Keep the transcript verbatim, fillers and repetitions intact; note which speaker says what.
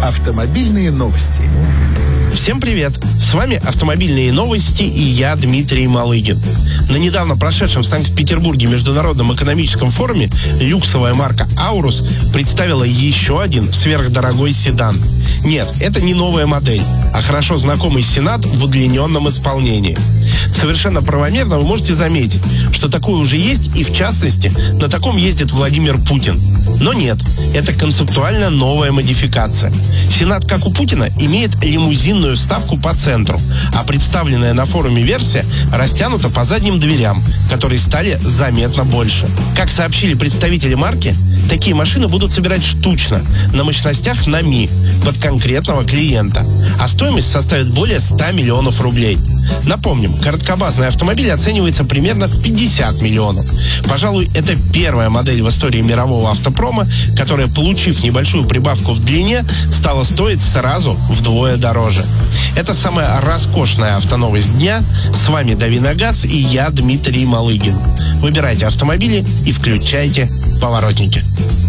Speaker 1: Автомобильные новости.
Speaker 2: Всем привет! С вами «Автомобильные новости» и я, Дмитрий Малыгин. На недавно прошедшем в Санкт-Петербурге Международном экономическом форуме люксовая марка «Аурус» представила еще один сверхдорогой седан. Нет, это не новая модель, а хорошо знакомый «Сенат» в удлиненном исполнении. Совершенно правомерно вы можете заметить, что такое уже есть, и в частности, на таком ездит Владимир Путин. Но нет, это концептуально новая модификация. «Сенат», как у Путина, имеет лимузинную вставку по центру, а представленная на форуме версия растянута по задним дверям, которые стали заметно больше. Как сообщили представители марки, такие машины будут собирать штучно, на мощностях на Ми, под конкретного клиента, а стоимость составит более ста миллионов рублей. Напомним, короткобазный автомобиль оценивается примерно в пятьдесят миллионов. Пожалуй, это первая модель в истории мирового автопрома, которая, получив небольшую прибавку в длине, стала стоить сразу вдвое дороже. Это самая роскошная автоновость дня. С вами Дави на газ и я, Дмитрий Малыгин. Выбирайте автомобили и включайте поворотники.